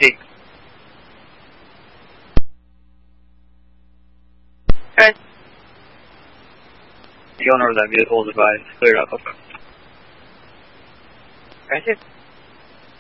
Speak. Okay. The owner of that vehicle is advised. Cleared up. Okay. Granted.